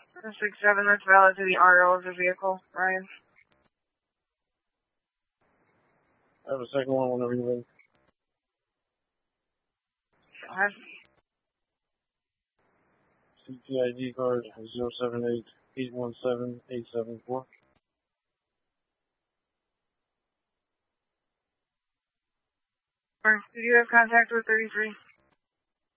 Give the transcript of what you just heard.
67, that's valid to the RO of the vehicle, Ryan. I have a second one whenever you're ready. Go ahead. CTID card 078-817-874. Did you have contact with 33?